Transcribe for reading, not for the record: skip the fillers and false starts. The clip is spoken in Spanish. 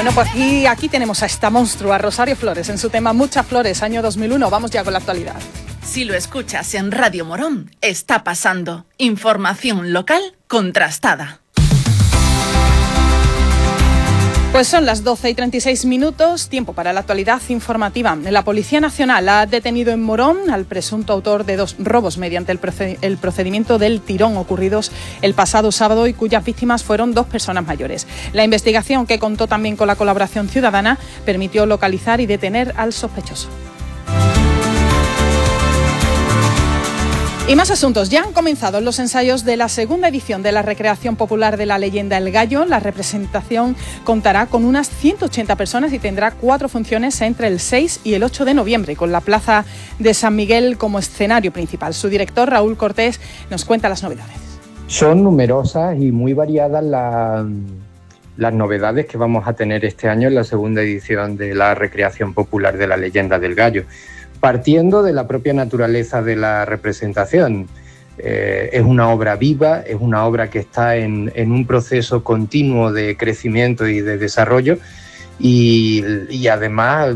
Bueno, pues aquí tenemos a esta monstrua, Rosario Flores, en su tema Muchas Flores, año 2001. Vamos ya con la actualidad. Si lo escuchas en Radio Morón, está pasando. Información local contrastada. Pues son las 12:36, tiempo para la actualidad informativa. La Policía Nacional ha detenido en Morón al presunto autor de 2 robos mediante el procedimiento del tirón ocurridos el pasado sábado y cuyas víctimas fueron 2 personas mayores. La investigación, que contó también con la colaboración ciudadana, permitió localizar y detener al sospechoso. Y más asuntos. Ya han comenzado los ensayos de la segunda edición de la recreación popular de la leyenda El Gallo. La representación contará con unas 180 personas y tendrá 4 funciones entre el 6 y el 8 de noviembre, con la Plaza de San Miguel como escenario principal. Su director, Raúl Cortés, nos cuenta las novedades. Son numerosas y muy variadas las novedades que vamos a tener este año en la segunda edición de la recreación popular de la leyenda del Gallo. Partiendo de la propia naturaleza de la representación. Es una obra viva, es una obra que está en un proceso continuo de crecimiento y de desarrollo y además